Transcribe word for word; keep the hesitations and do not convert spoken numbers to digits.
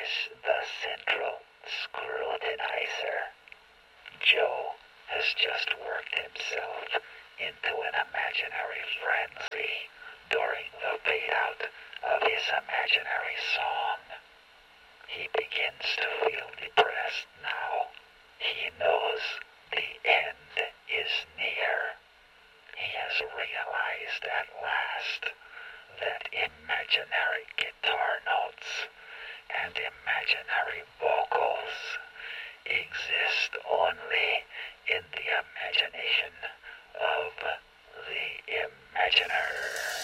is the central scrutinizer. Joe has just worked himself into an imaginary frenzy during the fade-out of his imaginary song. He begins to feel depressed now. He knows the end is near. He has realized at last that imaginary guitar notes and imaginary vocals exist only in the imagination of the imaginer.